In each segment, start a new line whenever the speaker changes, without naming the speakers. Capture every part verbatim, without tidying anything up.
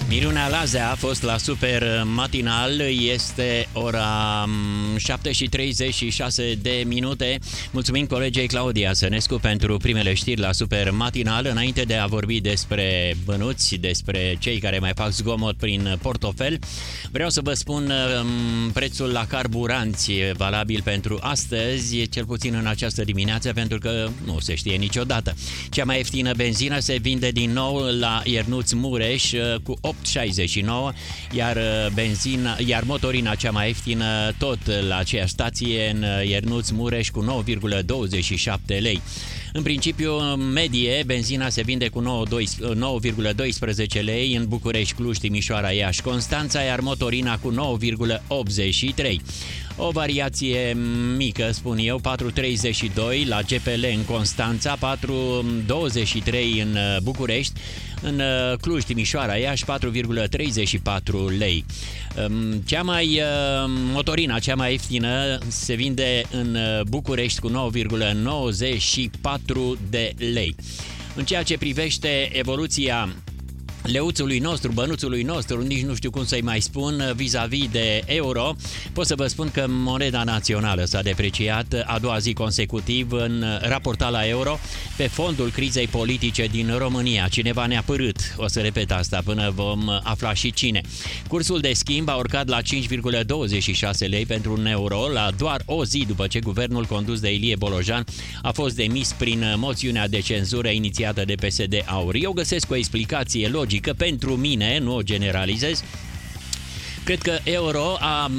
Miruna Lazea a fost la Super Matinal, este ora șapte și treizeci și șase de minute. Mulțumim colegei Claudia Sănescu pentru primele știri la Super Matinal. Înainte de a vorbi despre bănuți, despre cei care mai fac zgomot prin portofel, vreau să vă spun prețul la carburanți valabil pentru astăzi, cel puțin în această dimineață, pentru că nu se știe niciodată. Cea mai ieftină benzină se vinde din nou la Iernuț Mureș cu opt șaizeci și nouă, iar benzina, iar motorina cea mai ieftină tot la aceeași stație în Iernuț Mureș cu nouă virgulă douăzeci și șapte lei. În principiu, medie, benzina se vinde cu nouă virgulă doisprezece lei în București, Cluj, Timișoara, Iași, Constanța, iar motorina cu nouă virgulă optzeci și trei. O variație mică, spun eu, patru virgulă treizeci și doi la G P L în Constanța, patru virgulă douăzeci și trei în București, în Cluj, Timișoara, Iași, patru virgulă treizeci și patru lei. Cea mai, motorina cea mai ieftină se vinde în București cu nouă virgulă nouăzeci și patru de lei. În ceea ce privește evoluția leuțului nostru, bănuțului nostru, nici nu știu cum să-i mai spun, vis-a-vis de euro, pot să vă spun că moneda națională s-a depreciat a doua zi consecutiv în raportat la euro pe fondul crizei politice din România. Cineva ne-a părât, o să repet asta până vom afla și cine. Cursul de schimb a urcat la cinci virgulă douăzeci și șase lei pentru un euro, la doar o zi după ce guvernul condus de Ilie Bolojan a fost demis prin moțiunea de cenzură inițiată de P S D Aur. Eu găsesc o explicație logică că pentru mine, nu o generalizez, cred că euro a,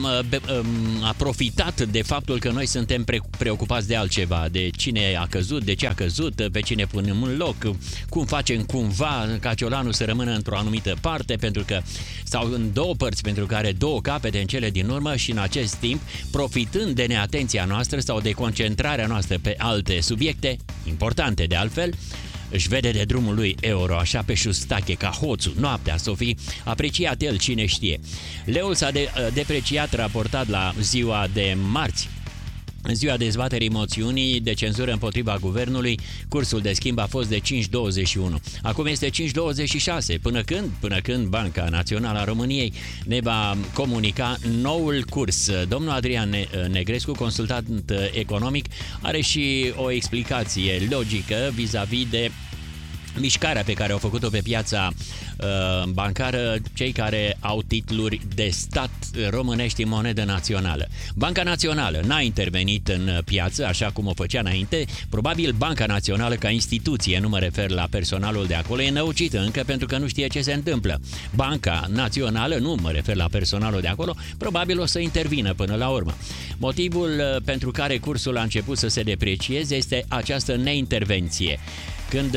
a profitat de faptul că noi suntem pre, preocupați de altceva, de cine a căzut, de ce a căzut, pe cine punem în loc, cum facem cumva ca ciolanul să rămână într-o anumită parte, pentru că sau în două părți, pentru că are două capete în cele din urmă și în acest timp, profitând de neatenția noastră sau de concentrarea noastră pe alte subiecte importante de altfel, își vede de drumul lui euro, așa pe șustache, ca hoțul, noaptea, s-o fi apreciat el, cine știe. Leul s-a de, depreciat raportat la ziua de marți. În ziua dezbaterii moțiunii de cenzură împotriva guvernului, cursul de schimb a fost de cinci virgulă douăzeci și unu. Acum este cinci virgulă douăzeci și șase. Până când? Până când Banca Națională a României ne va comunica noul curs. Domnul Adrian Negrescu, consultant economic, are și o explicație logică vis-a-vis de mișcarea pe care au făcut-o pe piața uh, bancară cei care au titluri de stat românești în monedă națională. Banca Națională n-a intervenit în piață așa cum o făcea înainte. Probabil Banca Națională ca instituție, nu mă refer la personalul de acolo, e năucită încă pentru că nu știe ce se întâmplă. Banca Națională, nu mă refer la personalul de acolo, probabil o să intervină până la urmă. Motivul pentru care cursul a început să se deprecieze este această neintervenție. Când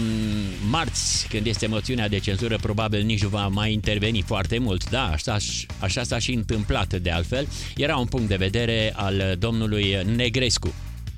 marți, când este moțiunea de cenzură, probabil nici nu va mai interveni foarte mult. Da, așa, așa s-a și întâmplat de altfel. Era un punct de vedere al domnului Negrescu.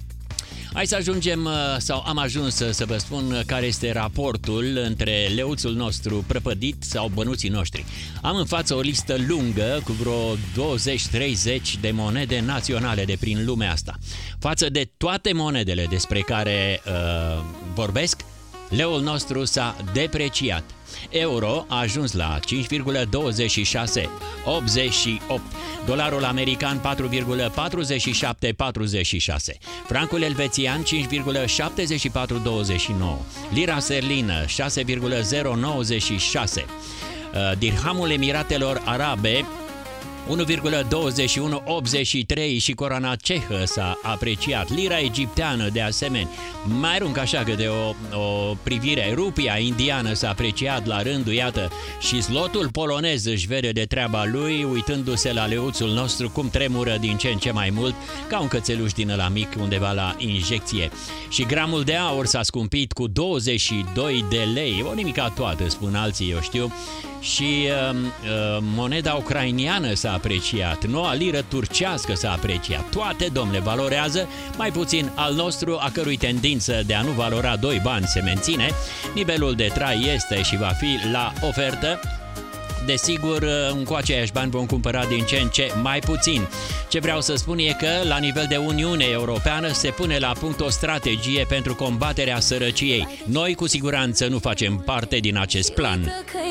Hai să ajungem, sau am ajuns să vă spun care este raportul între leuțul nostru prăpădit sau bănuții noștri. Am în față o listă lungă cu vreo douăzeci treizeci de monede naționale de prin lumea asta. Față de toate monedele despre care uh, vorbesc, leul nostru s-a depreciat. Euro a ajuns la cinci virgulă douăzeci și șase optzeci și opt, dolarul american patru virgulă patruzeci și șapte patruzeci și șase, francul elvețian cinci virgulă șaptezeci și patru douăzeci și nouă, lira sterlină șase virgulă zero nouăzeci și șase, dirhamul Emiratelor Arabe unu virgulă douăzeci și unu optzeci și trei și coroana cehă s-a apreciat. Lira egipteană de asemenea. Mai arunc așa că de o, o privire. Rupia indiană s-a apreciat la rândul, iată, și zlotul polonez își vede de treaba lui, uitându-se la leuțul nostru cum tremură din ce în ce mai mult, ca un cățeluș din ăla mic undeva la injecție. Și gramul de aur s-a scumpit cu douăzeci și doi de lei. O nimica toată, spun alții, eu știu. Și uh, uh, moneda ucrainiană s-a apreciat, noua liră turcească s-a apreciat. Toate, domnule, valorează, mai puțin al nostru, a cărui tendință de a nu valora doi bani se menține. Nivelul de trai este și va fi la ofertă. Desigur, cu aceiași bani vom cumpăra din ce în ce mai puțin. Ce vreau să spun e că, la nivel de Uniune Europeană, se pune la punct o strategie pentru combaterea sărăciei. Noi, cu siguranță, nu facem parte din acest plan.